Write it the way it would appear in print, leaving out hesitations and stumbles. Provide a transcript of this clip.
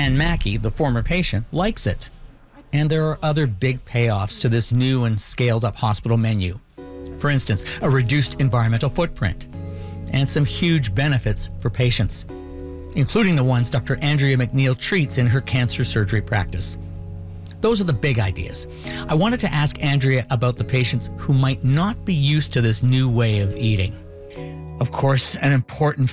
Ann Mackey, the former patient, likes it. And there are other big payoffs to this new and scaled-up hospital menu. For instance, a reduced environmental footprint and some huge benefits for patients, including the ones Dr. Andrea McNeil treats in her cancer surgery practice. Those are the big ideas. I wanted to ask Andrea about the patients who might not be used to this new way of eating. Of course, an important